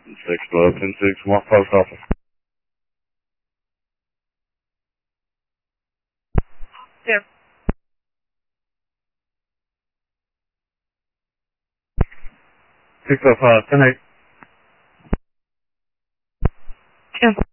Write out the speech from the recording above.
612-10-6, Mark Post Office. Yeah. 605, 10-8. Cancel.